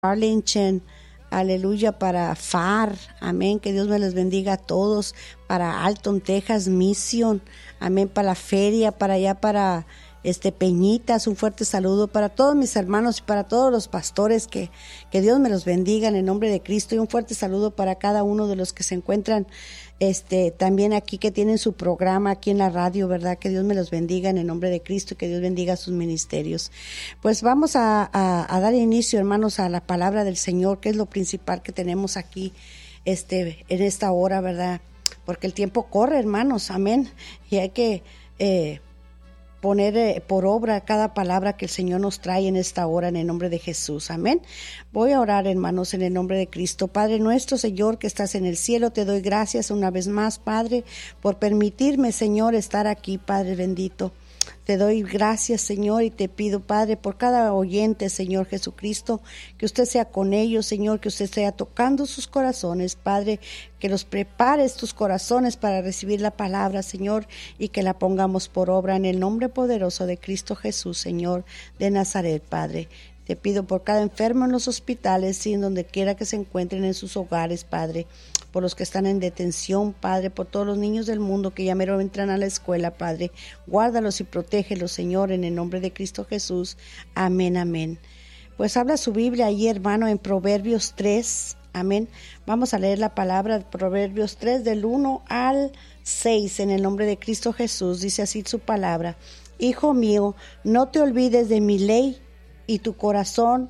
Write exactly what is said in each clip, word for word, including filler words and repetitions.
Arlington, aleluya, para F A R, amén, que Dios me les bendiga a todos, para Alton, Texas, Mission, amén, para la feria, para allá, para este Peñitas, un fuerte saludo para todos mis hermanos y para todos los pastores, que, que Dios me los bendiga en el nombre de Cristo, y un fuerte saludo para cada uno de los que se encuentran este también aquí, que tienen su programa aquí en la radio, ¿verdad? Que Dios me los bendiga en el nombre de Cristo y que Dios bendiga sus ministerios. Pues vamos a, a, a dar inicio, hermanos, a la palabra del Señor, que es lo principal que tenemos aquí este en esta hora, ¿verdad? Porque el tiempo corre, hermanos, amén, y hay que eh, poner eh, por obra cada palabra que el Señor nos trae en esta hora en el nombre de Jesús, amén. Voy a orar, hermanos, en el nombre de Cristo. Padre nuestro, Señor, que estás en el cielo, te doy gracias una vez más, Padre, por permitirme, Señor, estar aquí, Padre bendito. Te doy gracias, Señor, y te pido, Padre, por cada oyente, Señor Jesucristo, que usted sea con ellos, Señor, que usted sea tocando sus corazones, Padre, que los prepares tus corazones para recibir la palabra, Señor, y que la pongamos por obra en el nombre poderoso de Cristo Jesús, Señor, de Nazaret, Padre. Te pido por cada enfermo en los hospitales y en donde quiera que se encuentren en sus hogares, Padre, por los que están en detención, Padre, por todos los niños del mundo que ya mero entran a la escuela, Padre. Guárdalos y protégelos, Señor, en el nombre de Cristo Jesús. Amén, amén. Pues habla su Biblia ahí, hermano, en Proverbios tres, amén. Vamos a leer la palabra de Proverbios tres, del uno al seis, en el nombre de Cristo Jesús. Dice así su palabra: Hijo mío, no te olvides de mi ley, y tu corazón,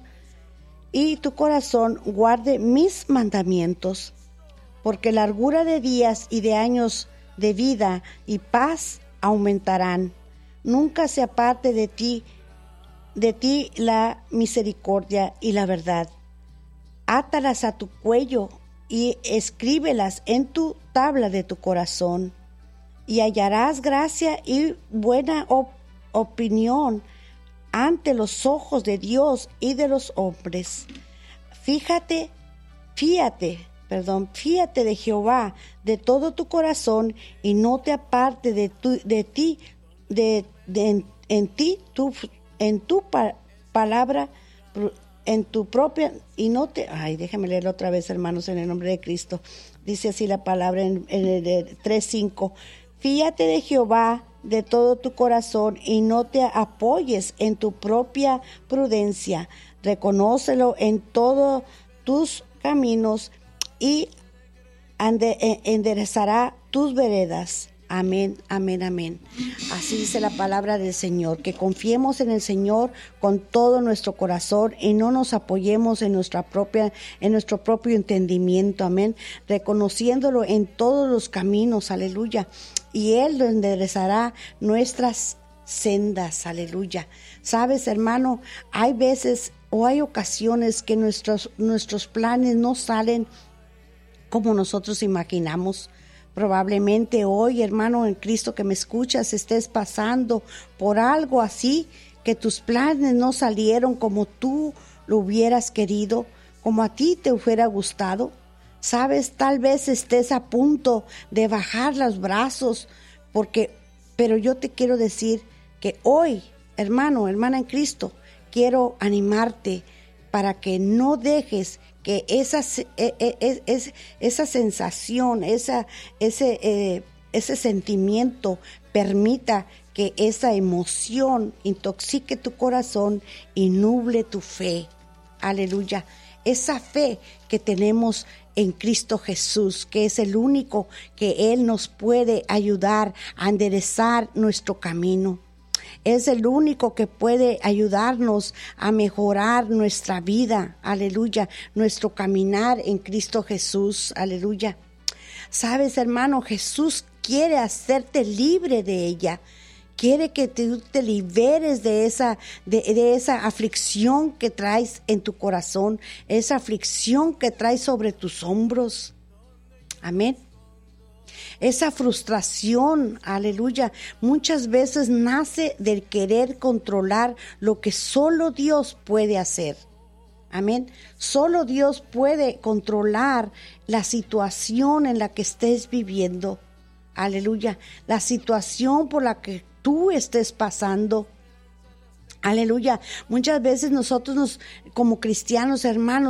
y tu corazón guarde mis mandamientos, porque largura de días y de años de vida y paz aumentarán. Nunca se aparte de ti, de ti la misericordia y la verdad. Átalas a tu cuello y escríbelas en tu tabla de tu corazón, y hallarás gracia y buena op- opinión ante los ojos de Dios y de los hombres. Fíjate, fíate, perdón, fíate de Jehová de todo tu corazón, y no te aparte de tu, de ti, de, de en, en ti, tu, en tu pa, palabra, en tu propia, y no te, ay, déjame leerlo otra vez, hermanos, en el nombre de Cristo. Dice así la palabra en, en el tres cinco: Fíate de Jehová de todo tu corazón, y no te apoyes en tu propia prudencia. Reconócelo en todos tus caminos, y enderezará tus veredas. Amén, amén, amén. Así dice la palabra del Señor, que confiemos en el Señor con todo nuestro corazón y no nos apoyemos en nuestra propia, en nuestro propio entendimiento, amén, reconociéndolo en todos los caminos, aleluya, y Él lo enderezará nuestras sendas, aleluya. Sabes, hermano, hay veces o hay ocasiones que nuestros, nuestros planes no salen como nosotros imaginamos. Probablemente hoy, hermano en Cristo que me escuchas, estés pasando por algo así, que tus planes no salieron como tú lo hubieras querido, como a ti te hubiera gustado. Sabes, tal vez estés a punto de bajar los brazos, porque, pero yo te quiero decir que hoy, hermano, hermana en Cristo, quiero animarte para que no dejes que esa, esa, esa sensación, esa, ese, eh, ese sentimiento permita que esa emoción intoxique tu corazón y nuble tu fe. Aleluya. Esa fe que tenemos en Cristo Jesús, que es el único que Él nos puede ayudar a enderezar nuestro camino. Es el único que puede ayudarnos a mejorar nuestra vida, aleluya, nuestro caminar en Cristo Jesús, aleluya. Sabes, hermano, Jesús quiere hacerte libre de ella. Quiere que tú te liberes de esa, de, de esa aflicción que traes en tu corazón, esa aflicción que traes sobre tus hombros. Amén. Esa frustración, aleluya, muchas veces nace del querer controlar lo que solo Dios puede hacer. Amén. Solo Dios puede controlar la situación en la que estés viviendo. Aleluya. La situación por la que tú estés pasando. Aleluya. Muchas veces nosotros nos, como cristianos, hermanos,